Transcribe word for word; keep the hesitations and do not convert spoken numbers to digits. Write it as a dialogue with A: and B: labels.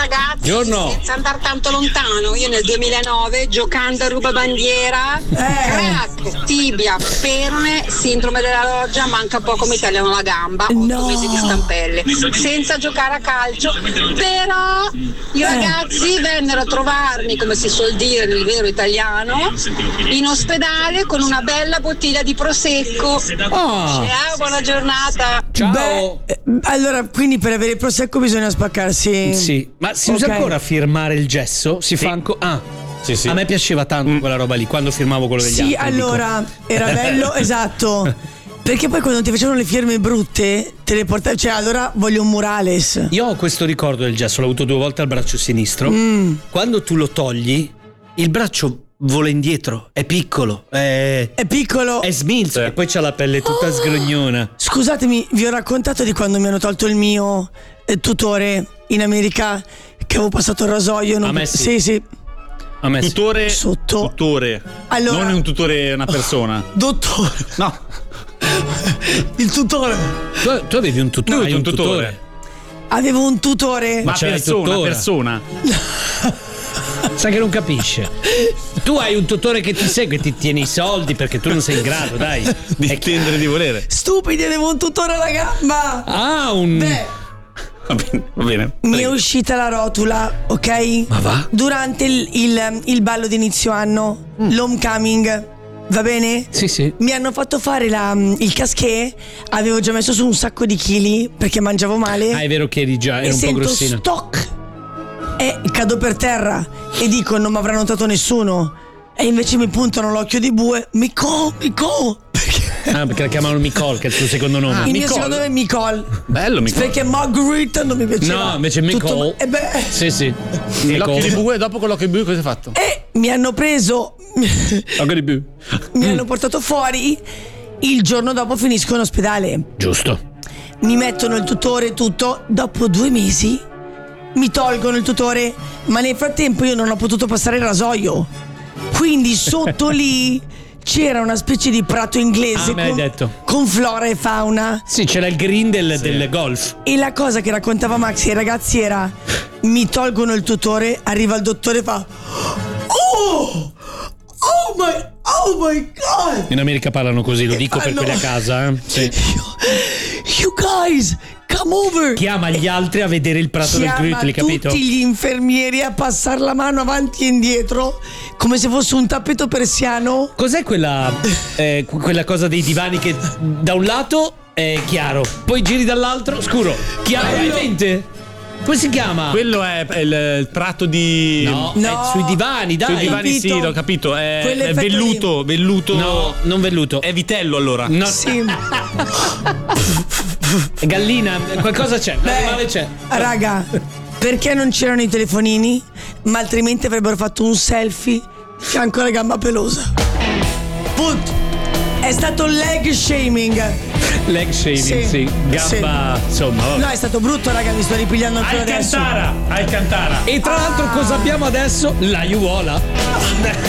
A: ragazzi,
B: Giorno.
A: senza andare tanto lontano, io nel duemilanove giocando a rubabandiera,
C: Eh.
A: crack, tibia, perone, sindrome della loggia, manca poco mi tagliano la gamba, otto
C: No.
A: mesi di stampelle, senza giocare a calcio, però i ragazzi vennero a trovarmi, come si suol dire nel vero italiano, in ospedale con una bella bottiglia di prosecco.
B: Ah.
A: Ciao, buona giornata.
B: Ciao.
C: Beh, eh, allora, quindi per avere il prosecco bisogna spaccarsi.
B: Sì, ma si usa
C: Ok.
B: ancora firmare il gesso? Si fa ancora. Ah,
D: Sì, sì.
B: a me piaceva tanto quella roba lì quando firmavo quello degli
C: Sì,
B: altri. dico.
C: allora, era bello, esatto. Perché poi quando ti facevano le firme brutte, te le portavi. Cioè, allora voglio un murales.
B: Io ho questo ricordo del gesso, l'ho avuto due volte al braccio sinistro.
C: Mm.
B: Quando tu lo togli, il braccio vola indietro, è piccolo, è,
C: È piccolo.
B: è smilzo
D: Sì.
B: e poi c'ha la pelle tutta sgrognona.
C: Scusatemi, vi ho raccontato di quando mi hanno tolto il mio eh, tutore in America, che avevo passato il rasoio. Non...
B: A me sì.
C: Sì, sì.
B: A me sì.
D: Tutore.
C: Sotto.
D: Tutore.
C: Allora-
D: Non un tutore, una persona.
C: Dottore.
D: No.
C: Il tutore.
B: Tu, tu avevi un tutore,
D: Lui
B: hai
D: è
B: un
D: un tutore.
B: tutore.
C: Avevo un tutore.
D: Ma
B: c'è il
D: persona,
B: tutore.
D: persona.
B: Sai che non capisce. Tu hai un tutore che ti segue, ti tiene i soldi perché tu non sei in grado, dai.
D: Di
B: È
D: intendere di volere.
C: Stupidi, avevo un tutore alla gamba.
B: Ah, un.
C: Beh,
D: Va bene, va bene.
C: mi è
D: Prego.
C: uscita la rotula, ok?
B: Ma va?
C: Durante il, il, il ballo d'inizio anno, l'homecoming, va bene?
B: Sì, sì.
C: Mi hanno fatto fare la, il casquet, avevo già messo su un sacco di chili perché mangiavo male.
B: Ah, è vero che eri già,
C: e
B: eri un po'
C: sento
B: grossina.
C: stock e cado per terra e dico non mi avrà notato nessuno. E invece mi puntano l'occhio di bue. Mico, Mico. Perché
B: Ah, perché la chiamano Nicole, che è il tuo secondo nome.
C: il mio
D: Nicole.
C: secondo nome è Micol.
D: Bello, mi
C: Perché Margherita non mi piaceva.
B: No, invece
C: Tutto-
B: Nicole.
C: E beh.
B: Sì, sì.
D: L'occhio di bue, dopo con l'occhio di bue cosa hai fatto?
C: E mi hanno preso.
B: Occhio di bue.
C: mi hanno portato fuori. Il giorno dopo finisco in ospedale.
B: Giusto.
C: Mi mettono il tutore e tutto. Dopo due mesi mi tolgono il tutore. Ma nel frattempo io non ho potuto passare il rasoio. Quindi sotto lì c'era una specie di prato inglese
B: Ah, me l'hai
C: con,
B: detto.
C: con flora e fauna.
B: Sì, c'era il green del, del golf.
C: E la cosa che raccontava Max ai ragazzi era: mi tolgono il tutore, arriva il dottore e fa: Oh! Oh my, oh my god!
B: In America parlano così, lo dico per
C: fanno-
B: quelli a casa. Eh? Sì.
C: You guys, come over!
B: Chiama gli altri a vedere il prato del
C: Chiama
B: Grutli, capito?
C: tutti gli infermieri a passare la mano avanti e indietro come se fosse un tappeto persiano.
B: Cos'è quella, eh, quella cosa dei divani che da un lato è chiaro, poi giri dall'altro scuro? Chiaro, hai mente? Come si chiama?
D: Quello è il, il prato di.
B: No,
C: No.
B: è sui divani, dai.
D: Sui divani, sì,
C: Capito?
D: l'ho capito. È,
C: Quello
D: è
C: effetto
D: velluto, velluto.
B: No, non velluto.
D: È vitello allora.
B: No,
C: Sì.
B: è gallina, qualcosa c'è, l'animale c'è.
C: Raga, perché non c'erano i telefonini? Ma altrimenti avrebbero fatto un selfie fianco alla gamba pelosa. Punto. È stato leg shaming.
B: Leg shaving,
C: Sì,
B: sì. Gamba, insomma. vabbè.
C: No, è stato brutto, raga, mi sto ripigliando ancora adesso.
D: Alcantara, Alcantara.
B: E tra l'altro cosa abbiamo adesso? La aiuola.